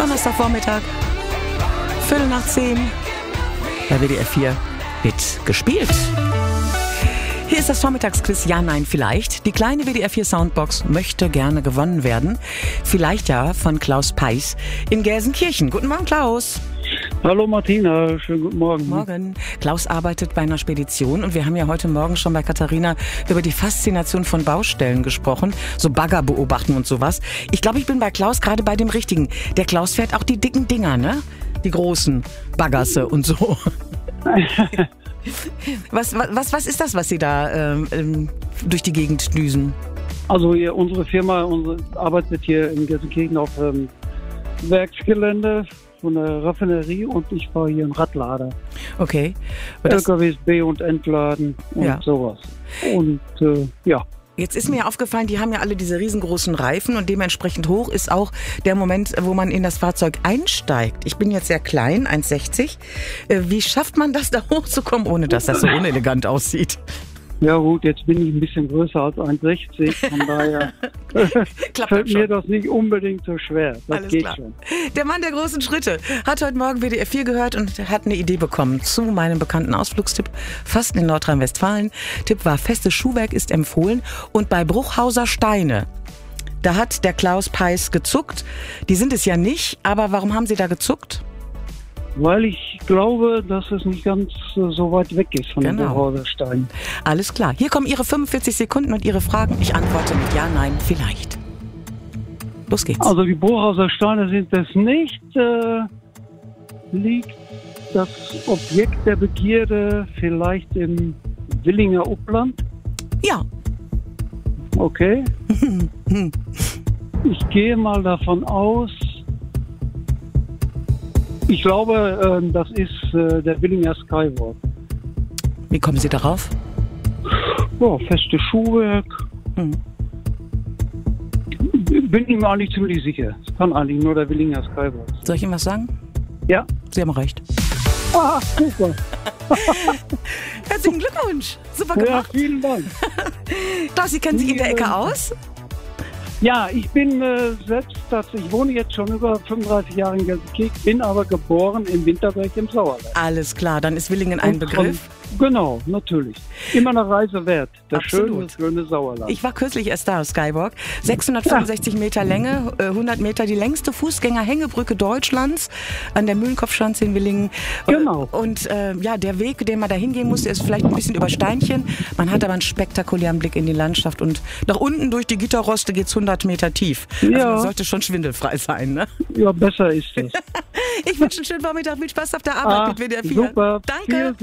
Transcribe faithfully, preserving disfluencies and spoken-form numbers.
Donnerstagvormittag, Viertel nach zehn, bei W D R vier wird gespielt. Hier ist das Vormittagsquiz Ja, Nein, Vielleicht. Die kleine W D R vier Soundbox möchte gerne gewonnen werden. Vielleicht ja von Klaus Peiß in Gelsenkirchen. Guten Morgen, Klaus. Hallo Martina, schönen guten Morgen. Morgen. Klaus arbeitet bei einer Spedition und wir haben ja heute Morgen schon bei Katharina über die Faszination von Baustellen gesprochen, so Bagger beobachten und sowas. Ich glaube, ich bin bei Klaus gerade bei dem Richtigen. Der Klaus fährt auch die dicken Dinger, ne? Die großen Baggerse und so. Was, was, was ist das, was Sie da ähm, durch die Gegend düsen? Also ja, unsere Firma unsere arbeitet hier in Gelsenkirchen auf ähm, Werksgelände von der Raffinerie und ich fahre hier einen Radlader. Okay. L K Ws B- und Entladen und ja. sowas. Und äh, ja. Jetzt ist mir ja aufgefallen, die haben ja alle diese riesengroßen Reifen und dementsprechend hoch ist auch der Moment, wo man in das Fahrzeug einsteigt. Ich bin jetzt sehr klein, eins sechzig. Wie schafft man das, da hochzukommen, ohne dass das so unelegant aussieht? Ja gut, jetzt bin ich ein bisschen größer als eins sechzig, von daher fällt mir das nicht unbedingt so schwer. Das Alles geht klar. schon. Der Mann der großen Schritte hat heute Morgen W D R vier gehört und hat eine Idee bekommen zu meinem bekannten Ausflugstipp, fast in Nordrhein-Westfalen. Tipp war, festes Schuhwerk ist empfohlen und bei Bruchhauser Steine, da hat der Klaus Peiß gezuckt. Die sind es ja nicht, aber warum haben Sie da gezuckt? Weil ich glaube, dass es nicht ganz äh, so weit weg ist von Genau. dem Bruchhauser Stein. Alles klar. Hier kommen Ihre fünfundvierzig Sekunden und Ihre Fragen. Ich antworte mit Ja, Nein, Vielleicht. Los geht's. Also die Bruchhauser Steine sind es nicht. Äh, liegt das Objekt der Begierde vielleicht im Willinger Upland? Ja. Okay. Ich gehe mal davon aus, ich glaube, äh, das ist äh, der Willinger Skywalk. Wie kommen Sie darauf? Ja, feste Schuhwerk. Hm. Bin ich mir eigentlich ziemlich sicher. Es kann eigentlich nur der Willinger Skywalk sein. Soll ich Ihnen was sagen? Ja. Sie haben recht. Ah, super. Herzlichen Glückwunsch. Super Ja, gemacht. vielen Dank. Klaus, Sie kennen sich in der Ecke aus? Ja, ich bin äh, selbst, ich wohne jetzt schon über fünfunddreißig Jahre in Gelsenkirchen, bin aber geboren in Winterberg im Sauerland. Alles klar, dann ist Willingen ein Und Begriff. Von, genau, natürlich. Immer eine Reise wert. Das Absolut. schöne, schöne Sauerland. Ich war kürzlich erst da, Skywalk. sechshundertfünfundsechzig ja. Meter Länge, hundert Meter, die längste Fußgängerhängebrücke Deutschlands an der Mühlenkopfschanze in Willingen. Genau. Und äh, ja, der Weg, den man da hingehen muss, ist vielleicht ein bisschen über Steinchen. Man hat aber einen spektakulären Blick in die Landschaft und nach unten durch die Gitterroste geht es hundert Meter tief. Also ja. man sollte schon schwindelfrei sein, ne? Ja, besser ist es. Ich wünsche einen schönen Vormittag, viel Spaß auf der Arbeit ah, mit W D R vier. Super. Danke. Viel